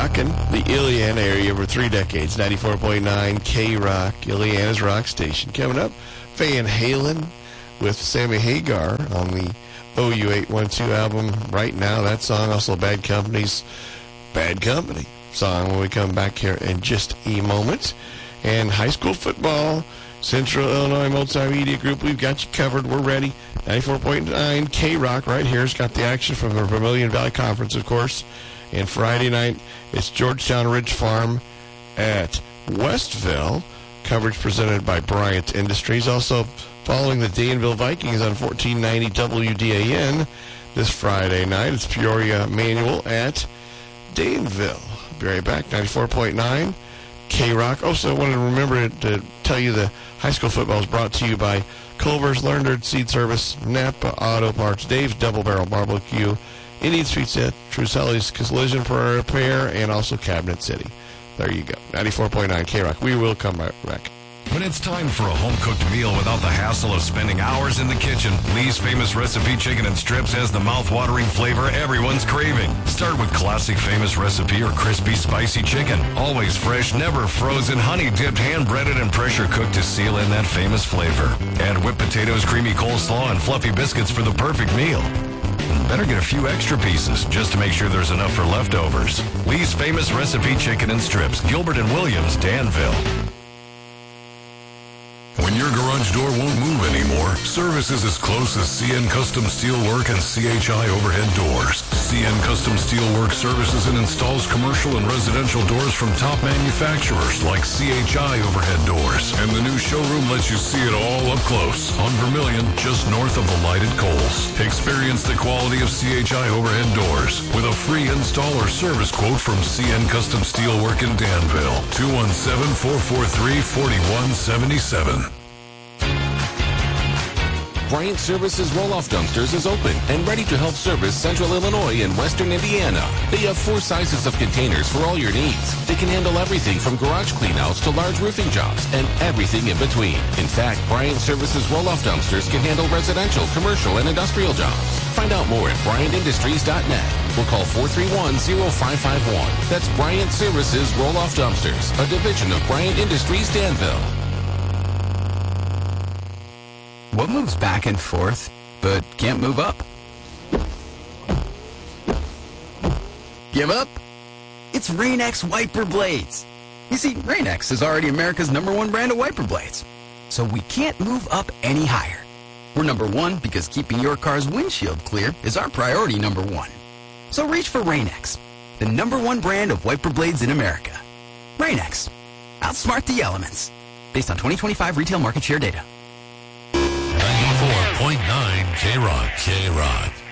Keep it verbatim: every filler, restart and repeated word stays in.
rocking the Iliana area for three decades. ninety-four point nine K-Rock, Iliana's rock station. Coming up, Van Halen with Sammy Hagar on the O U eight one two album right now. That song, also Bad Company's Bad Company song when we come back here in just a moment. And high school football, Central Illinois Multimedia Group, we've got you covered. We're ready. ninety-four point nine K-Rock right here has got the action from the Vermilion Valley Conference, of course. And Friday night, it's Georgetown Ridge Farm at Westville. Coverage presented by Bryant Industries. Also following the Danville Vikings on fourteen ninety W D A N this Friday night. It's Peoria Manual at Danville. Be right back. ninety-four point nine K-Rock. Also, I wanted to remember to tell you the high school football is brought to you by Culver's Learned Seed Service, Napa Auto Parts, Dave's Double Barrel Barbecue, Indian Street Set, Truselli's Collision Repair, and also Cabinet City. There you go. ninety-four point nine K-Rock. We will come right back. When it's time for a home-cooked meal without the hassle of spending hours in the kitchen, Lee's Famous Recipe Chicken and Strips has the mouth-watering flavor everyone's craving. Start with classic Famous Recipe or crispy, spicy chicken. Always fresh, never frozen, honey-dipped, hand-breaded, and pressure-cooked to seal in that famous flavor. Add whipped potatoes, creamy coleslaw, and fluffy biscuits for the perfect meal. And better get a few extra pieces just to make sure there's enough for leftovers. Lee's Famous Recipe Chicken and Strips, Gilbert and Williams, Danville. When your garage door won't move anymore, service is as close as C N Custom Steelwork and C H I Overhead Doors. C N Custom Steelwork services and installs commercial and residential doors from top manufacturers like C H I Overhead Doors. And the new showroom lets you see it all up close on Vermilion, just north of the lighted coals. Experience the quality of C H I Overhead Doors with a free install or service quote from C N Custom Steelwork in Danville. two one seven, four four three, four one seven seven. Bryant Services Roll-Off Dumpsters is open and ready to help service Central Illinois and Western Indiana. They have four sizes of containers for all your needs. They can handle everything from garage cleanouts to large roofing jobs and everything in between. In fact, Bryant Services Roll-Off Dumpsters can handle residential, commercial, and industrial jobs. Find out more at bryant industries dot net. We'll call four three one, zero five five one. That's Bryant Services Roll-Off Dumpsters, a division of Bryant Industries Danville. What moves back and forth, but can't move up? Give up? It's Rain-X wiper blades. You see, Rain-X is already America's number one brand of wiper blades. So we can't move up any higher. We're number one because keeping your car's windshield clear is our priority number one. So reach for Rain-X, the number one brand of wiper blades in America. Rain-X. Outsmart the elements. Based on twenty twenty-five retail market share data. ninety-four point nine K-Rock. K-Rock.